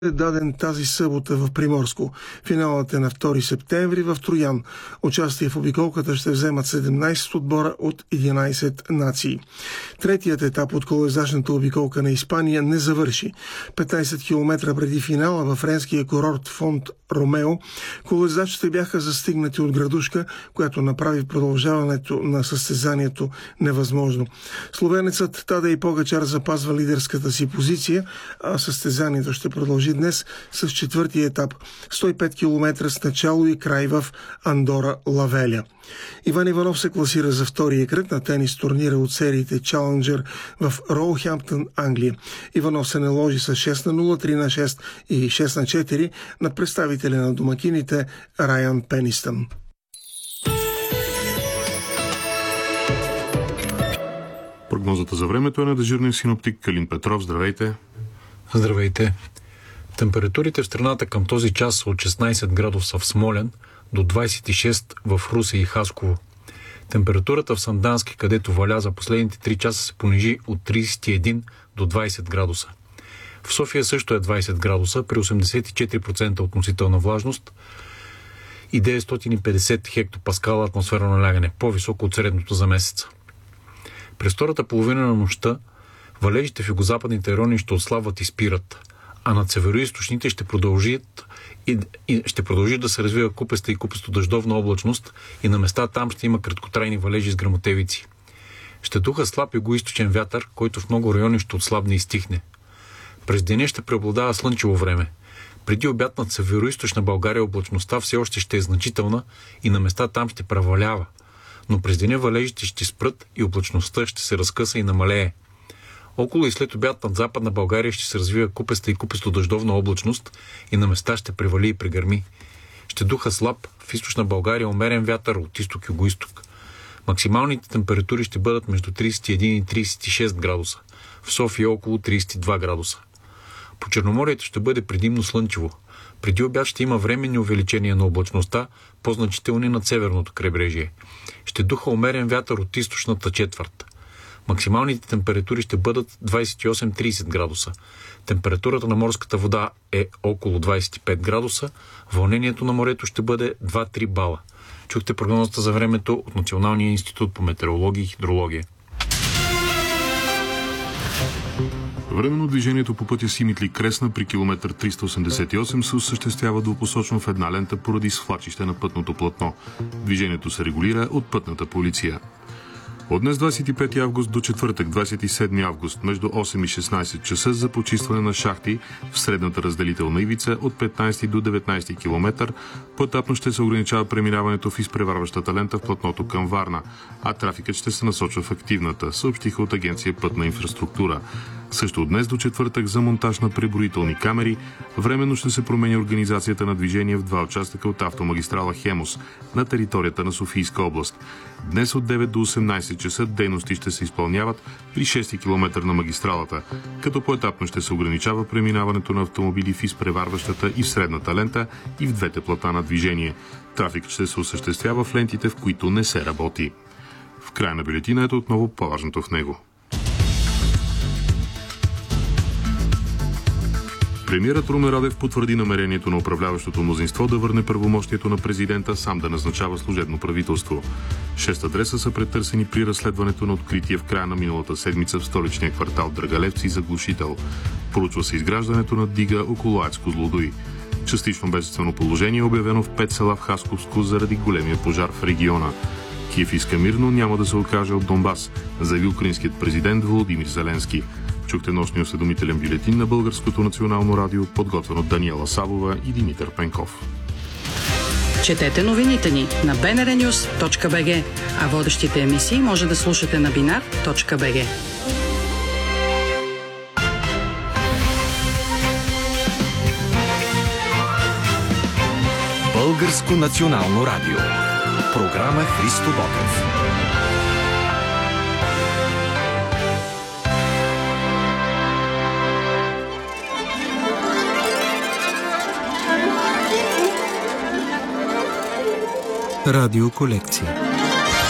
е даден тази събота в Приморско. Финалът е на 2 септември в Троян. Участие в обиколката ще вземат 17 отбора от 11 нации. Третият етап от колоездачната обиколка на Испания не завърши. 15 км преди финала във френския курорт Фонт Ромео колоездачите бяха застигнати от градушка, която направи продължаването на състезанието невъзможно. Словенецът Тадей Погачар запазва лидерската си позиция, а състезанието ще продължи днес с четвъртия етап. 105 км с начало и край в Андора Лавеля. Иван Иванов се класира за втория кръг на тенис турнира от сериите Challenger в Роухемптън, Англия. Иванов се наложи с 6-0, 3-6 и 6-4 на представителя на домакините Райан Пенистън. Прогнозата за времето е на дежурния синоптик Калин Петров. Здравейте! Здравейте! Температурите в страната към този час са от 16 градуса в Смолян до 26 в Русе и Хасково. Температурата в Сандански, където валя за последните 3 часа, се понижи от 31 до 20 градуса. В София също е 20 градуса при 84% относителна влажност и 950 хектопаскала атмосферно налягане, по-високо от средното за месеца. През втората половина на нощта валежите в югозападните райони ще отслабват и спират, а над североизточните ще продължи да се развива купеста и купесто-дъждовна облачност и на места там ще има краткотрайни валежи с гръмотевици. Ще духа слаб югоизточен вятър, който в много райони ще отслабне и стихне. През деня ще преобладава слънчево време. Преди обяд над североизточна България облачността все още ще е значителна и на места там ще превалява, но през деня валежите ще спрат и облачността ще се разкъса и намалее. Около и след обяд над западна България ще се развива купеста и купесто-дъждовна облачност и на места ще превали и прегърми. Ще духа слаб в източна България умерен вятър от изток-югоизток. Максималните температури ще бъдат между 31 и 36 градуса. В София около 32 градуса. По Черноморието ще бъде предимно слънчево. Преди обяд ще има временни увеличения на облачността, по-значителни над северното крайбрежие. Ще духа умерен вятър от източната четвърт. Максималните температури ще бъдат 28-30 градуса. Температурата на морската вода е около 25 градуса. Вълнението на морето ще бъде 2-3 бала. Чухте прогнозата за времето от Националния институт по метеорология и хидрология. Временно движението по пътя Симитли-Кресна при километър 388 се осъществява двупосочно в една лента поради свлачище на пътното платно. Движението се регулира от пътната полиция. От днес 25 август до четвъртък 27 август между 8 и 16 часа за почистване на шахти в средната разделителна ивица от 15 до 19 км поетапно ще се ограничава преминаването в изпреварващата лента в платното към Варна, а трафикът ще се насочва в активната, съобщиха от Агенция Пътна инфраструктура. Също от днес до четвъртък за монтаж на преброителни камери временно ще се променя организацията на движение в два участъка от автомагистрала Хемус на територията на Софийска област. Днес от 9 до 18 часа дейности ще се изпълняват при 6 км на магистралата, като поетапно ще се ограничава преминаването на автомобили в изпреварващата и в средната лента и в двете плата на движение. Трафик ще се осъществява в лентите, в които не се работи. В края на бюлетината отново по-важното в него. Премиерът Румен Радев потвърди намерението на управляващото мнозинство да върне правомощието на президента сам да назначава служебно правителство. 6 адреса са претърсени при разследването на откритие в края на миналата седмица в столичния квартал Драгалевци за глушител. Поручва се изграждането на дига около АЕЦ Козлодуй. Частично бедствено положение е обявено в 5 села в Хасковско заради големия пожар в региона. Киев иска мирно няма да се откаже от Донбас, заяви украинският президент Володимир Зеленски. Чухте нощния осведомителен бюлетин на Българското национално радио, подготвен от Даниела Савова и Димитър Пенков. Четете новините ни на bnrnews.bg, а водещите емисии може да слушате на binar.bg. Българско национално радио. Програма Христо Ботев. Радиоколекция.